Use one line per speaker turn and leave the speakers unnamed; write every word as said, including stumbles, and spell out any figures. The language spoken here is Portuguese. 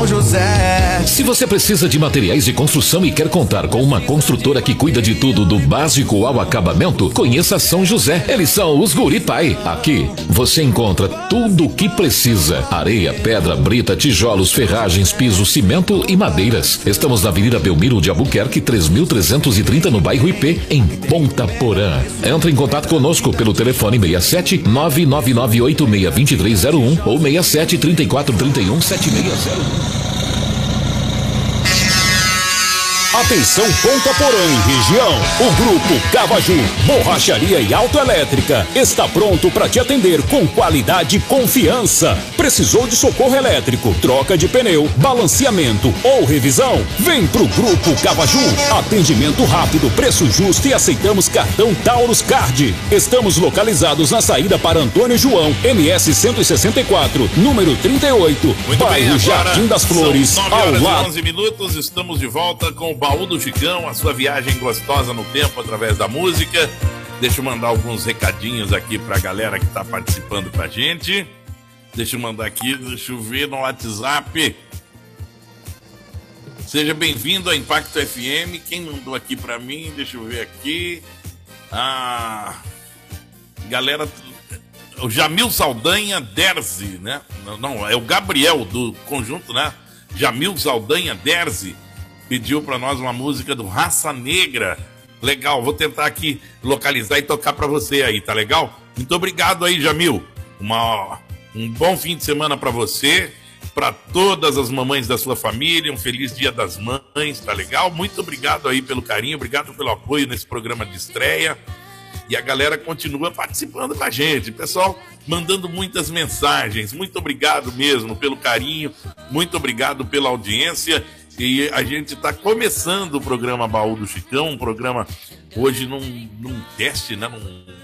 São José.
Se você precisa de materiais de construção e quer contar com uma construtora que cuida de tudo do básico ao acabamento, conheça São José. Eles são os Guri Pai. Aqui você encontra tudo o que precisa: areia, pedra, brita, tijolos, ferragens, piso, cimento e madeiras. Estamos na Avenida Belmiro de Albuquerque, três mil trezentos e trinta, no bairro I P, em Ponta Porã. Entre em contato conosco pelo telefone seis sete nove nove nove oito seis dois três zero um ou seis sete três quatro três um sete seis zero um.
Atenção Ponta Porã e região. O Grupo Cavaju, Borracharia e Autoelétrica está pronto para te atender com qualidade e confiança. Precisou de socorro elétrico, troca de pneu, balanceamento ou revisão? Vem pro Grupo Cavaju. Atendimento rápido, preço justo e aceitamos cartão Taurus Card. Estamos localizados na saída para Antônio João, M S cento e sessenta e quatro, número trinta e oito,
Muito
bairro
bem,
Jardim das Flores,
são nove horas
ao lado.
e onze minutos, estamos de volta com o Baú do Chicão, a sua viagem gostosa no tempo através da música. Deixa eu mandar alguns recadinhos aqui pra galera que tá participando com a gente. Deixa eu mandar aqui, deixa eu ver no WhatsApp. Seja bem-vindo a Impacto F M. Quem mandou aqui pra mim? Deixa eu ver aqui. Ah, galera, o Jamil Saldanha Derzi, né? Não, não, é o Gabriel do conjunto, né? Jamil Saldanha Derzi pediu pra nós uma música do Raça Negra. Legal, vou tentar aqui localizar e tocar pra você aí, tá legal? Muito obrigado aí, Jamil. Uma, um bom fim de semana pra você, pra todas as mamães da sua família, um feliz Dia das Mães, tá legal? Muito obrigado aí pelo carinho, obrigado pelo apoio nesse programa de estreia. E a galera continua participando com a gente, pessoal, mandando muitas mensagens. Muito obrigado mesmo pelo carinho, muito obrigado pela audiência. E a gente está começando o programa Baú do Chicão, um programa hoje num, num teste, né? Num